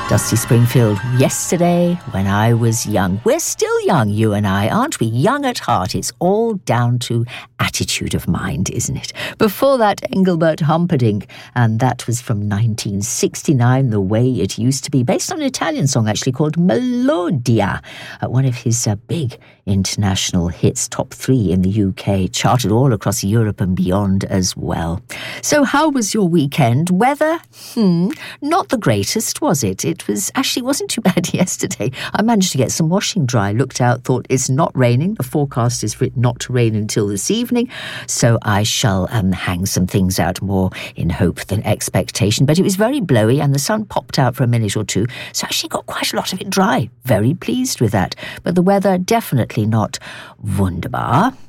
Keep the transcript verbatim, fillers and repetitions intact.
Dusty Springfield, Yesterday When I Was Young. We're still young, you and I, aren't we? Young at heart. It's all down to attitude of mind, isn't it? Before that, Engelbert Humperdinck, and that was from nineteen sixty-nine, The Way It Used to Be, based on an Italian song actually called Melodia, uh, one of his uh, big international hits, top three in the U K, charted all across Europe and beyond as well. So how was your weekend? Weather? Hmm, not the greatest, was it? It was actually wasn't too bad yesterday. I managed to get some washing dry, looked out, thought it's not raining. The forecast is for it not to rain until this evening, so I shall um, hang some things out more in hope than expectation. But it was very blowy and the sun popped out for a minute or two, so I actually got quite a lot of it dry. Very pleased with that. But the weather definitely not wunderbar.